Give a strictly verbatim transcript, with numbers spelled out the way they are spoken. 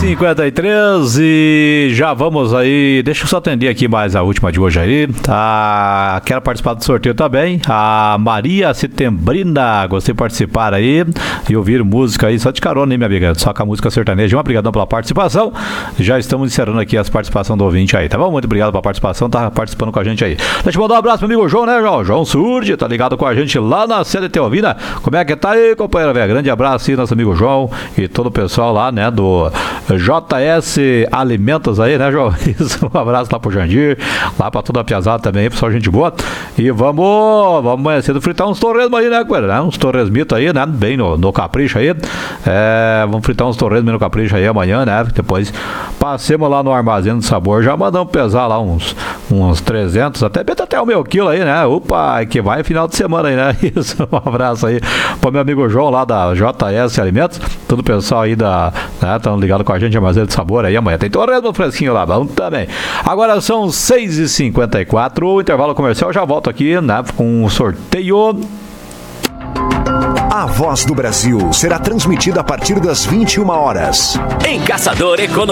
cinquenta e três e já vamos aí. Deixa eu só atender aqui mais a última de hoje aí. Tá, quero participar do sorteio também. A Maria Setembrina, gostei de participar aí e ouvir música aí, só de carona, hein, minha amiga? Só com a música sertaneja. Obrigadão pela participação. Já estamos encerrando aqui as participações do ouvinte aí, tá bom? Muito obrigado pela participação, tá participando com a gente aí. Deixa eu mandar um abraço pro amigo João, né, João? João Surge, tá ligado com a gente lá na C D T Ovina. Como é que tá aí, companheiro, velho? Grande abraço aí, nosso amigo João e todo o pessoal lá, né, do J S Alimentos aí, né, João? Isso, um abraço lá pro Jandir, lá pra toda a piazada também, pessoal, gente boa. E vamos, vamos amanhã cedo fritar uns torresmos aí, né, companheiro? Né? Uns torresmitos aí, né, bem no, no capricho aí. É, vamos fritar uns torresmos no capricho aí amanhã, né? Depois passemos lá no Armazém do Sabor, já mandamos pesar lá uns, uns trezentos, até até o meu quilo aí, né? Opa, que vai final de semana aí, né? Isso, um abraço aí pro meu amigo João lá da J S Alimentos, todo o pessoal aí da, né, estão ligado com a gente, Armazém do Sabor aí, amanhã tem torresmo fresquinho lá, vamos também. Agora são seis e cinquenta e quatro, o intervalo comercial, já volto aqui, né, com um sorteio. A Voz do Brasil será transmitida a partir das vinte e uma horas. Em Caçador Econômico.